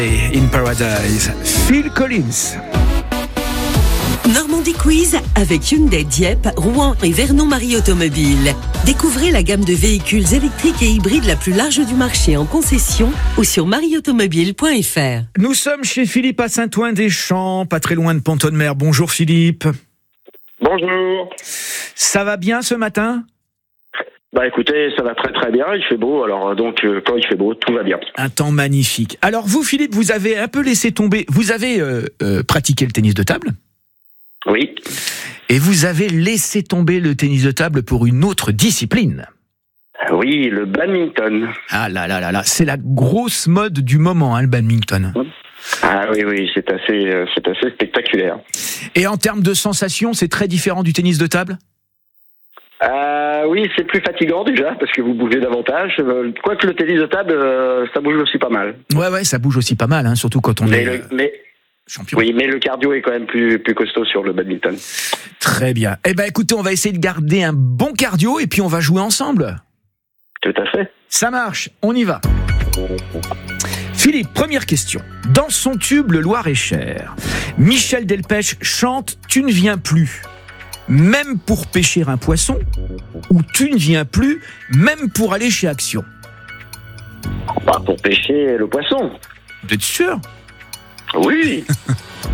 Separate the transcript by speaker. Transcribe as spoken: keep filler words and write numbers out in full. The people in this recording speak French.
Speaker 1: In Paradise, Phil Collins.
Speaker 2: Normandie Quiz avec Hyundai, Dieppe, Rouen et Vernon-Marie Automobile. Découvrez la gamme de véhicules électriques et hybrides la plus large du marché en concession ou sur marie automobile point f r.
Speaker 1: Nous sommes chez Philippe à Saint-Ouen-des-Champs, pas très loin de Pont-de-Mer. Bonjour Philippe.
Speaker 3: Bonjour.
Speaker 1: Ça va bien ce matin ?
Speaker 3: Bah écoutez, ça va très très bien, il fait beau, alors donc euh, quand il fait beau, tout va bien.
Speaker 1: Un temps magnifique. Alors vous Philippe, vous avez un peu laissé tomber, vous avez euh, euh, pratiqué le tennis de table ?
Speaker 3: Oui.
Speaker 1: Et vous avez laissé tomber le tennis de table pour une autre discipline.
Speaker 3: Oui, le badminton.
Speaker 1: Ah là là là là, c'est la grosse mode du moment, hein, le badminton.
Speaker 3: Ah oui, oui, c'est assez, euh, c'est assez spectaculaire.
Speaker 1: Et en termes de sensations, c'est très différent du tennis de table ?
Speaker 3: Euh, oui, c'est plus fatigant déjà, parce que vous bougez davantage. Euh, Quoique le tennis de table, euh, ça bouge aussi pas mal.
Speaker 1: Ouais, ouais, ça bouge aussi pas mal, hein, surtout quand on
Speaker 3: mais
Speaker 1: est
Speaker 3: le, mais,
Speaker 1: champion.
Speaker 3: Oui, mais le cardio est quand même plus, plus costaud sur le badminton.
Speaker 1: Très bien. Eh ben écoutez, on va essayer de garder un bon cardio et puis on va jouer ensemble.
Speaker 3: Tout à fait.
Speaker 1: Ça marche, on y va. Philippe, première question. Dans son tube Le Loir-et-Cher, Michel Delpech chante « Tu ne viens plus ». Même pour pêcher un poisson, ou tu ne viens plus, même pour aller chez Action.
Speaker 3: Bah, pour pêcher le poisson.
Speaker 1: Vous êtes sûr ?
Speaker 3: Oui.